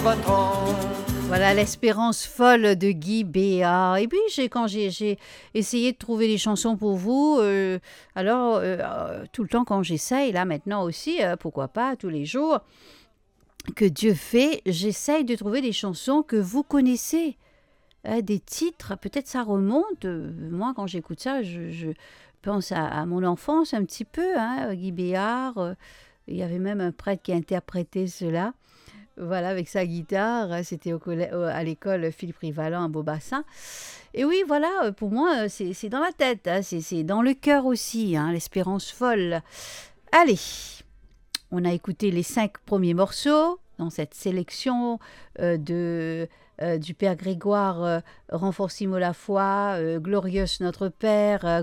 battant. Voilà l'espérance folle de Guy Béard. Et puis quand j'ai essayé de trouver des chansons pour vous, tout le temps quand j'essaye, là maintenant aussi, pourquoi pas tous les jours, que Dieu fait, j'essaye de trouver des chansons que vous connaissez. Des titres, peut-être ça remonte. Moi, quand j'écoute ça, je pense à mon enfance un petit peu. Guy Béard, il y avait même un prêtre qui interprétait cela. Voilà, avec sa guitare. C'était à l'école Philippe Rivalan à Beaubassin. Et oui, voilà, pour moi, c'est dans la tête. C'est dans le cœur aussi, l'espérance folle. Allez, on a écouté les 5 premiers morceaux dans cette sélection du Père Grégoire, Renforcimo la foi, Glorious Notre Père,